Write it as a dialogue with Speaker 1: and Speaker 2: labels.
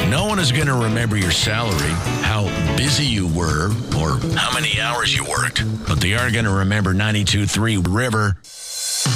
Speaker 1: No one is going to remember your salary, how busy you were, or how many hours you worked. But they are going to remember 92.3 River.